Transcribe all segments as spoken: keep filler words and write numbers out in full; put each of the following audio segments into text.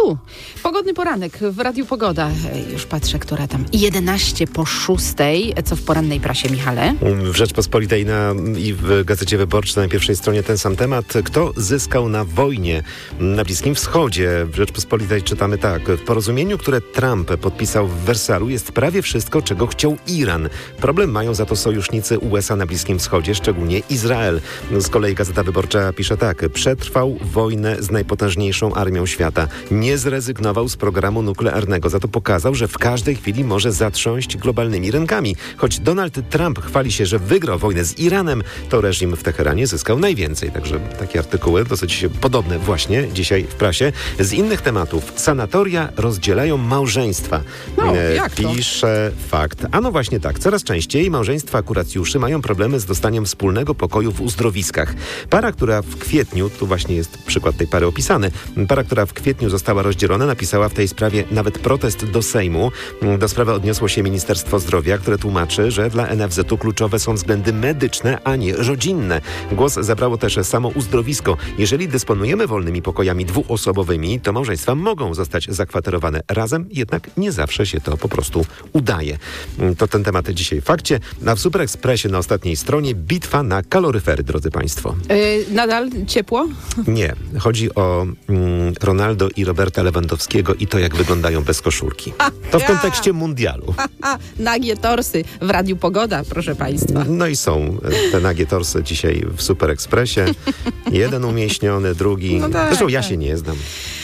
tu. Pogodny poranek w Radiu Pogoda. Już patrzę, która tam. jedenaście po szóstej. Co w porannej prasie, Michale? W Rzeczpospolitej na, i w Gazecie Wyborczej na pierwszej stronie ten sam temat. Kto zyskał na wojnie na Bliskim Wschodzie? W Rzeczpospolitej czytamy tak. W porozumieniu, które Trump podpisał w Wersalu, jest prawie wszystko, czego chciał Iran. Problem mają za to sojusznicy U S A na Bliskim Wschodzie, szczególnie Izrael. Z kolei Gazeta Wyborcza pisze tak. Przetrwał wojnę z najpotężniejszą armią świata. Nie zrezygnował z programu nuklearnego. Za to pokazał, że w każdej chwili może zatrząść globalnymi rynkami. Choć Donald Trump chwali się, że wygrał wojnę z Iranem, to reżim w Teheranie zyskał najwięcej. Także takie artykuły dosyć podobne właśnie dzisiaj w prasie. Z innych tematów. Sanatoria rozdzielają małżeństwa. No, jak to? Pisze Fakt. A no właśnie tak. Coraz częściej małżeństwa kuracjuszy mają problemy z dostaniem wspólnego pokoju w uzdrowiskach. Para, która w kwietniu, tu właśnie jest przykład tej pary opisany, para, która w kwietniu została rozdzielona, napisała w tej sprawie nawet protest do Sejmu. Do sprawy odniosło się Ministerstwo Zdrowia, które tłumaczy, że dla N F Z u kluczowe są względy medyczne, a nie rodzinne. Głos zabrało też samo uzdrowisko. Jeżeli dysponujemy wolnymi pokojami dwuosobowymi, to małżeństwa mogą zostać zakwaterowane razem, jednak nie zawsze się to po prostu udaje. To ten temat dzisiaj w Fakcie. A w Super Expressie na ostatniej stronie bitwa na kaloryfery, drodzy Państwo. Yy, nadal ciepło? Nie. Chodzi o mm, Ronaldo i Roberta Lewandowskiego i to, jak wyglądają bez koszulki. To w kontekście mundialu. Nagie torsy w Radiu Pogoda, proszę Państwa. No i są te nagie torsy dzisiaj w Super Expressie. Jeden umieśniony, drugi. No tak, Zresztą ja tak. się nie znam.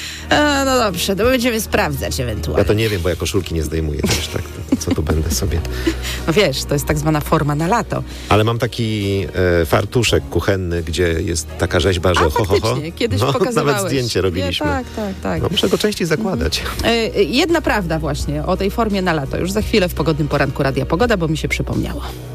E, no dobrze, to będziemy sprawdzać ewentualnie. Ja to nie wiem, bo ja koszulki nie zdejmuję też, tak? To, co tu będę sobie? No wiesz, to jest tak zwana forma na lato. Ale mam taki e, fartuszek kuchenny, gdzie jest taka rzeźba, że A, ho, ho, ho. faktycznie, kiedyś no, pokazywałeś. Nawet zdjęcie robiliśmy. Nie, tak, tak, tak. No, muszę go częściej zakładać. E, jedna prawda właśnie o tej formie na lato. Już za chwilę w Pogodnym Poranku Radia Pogoda, bo mi się przypomniało.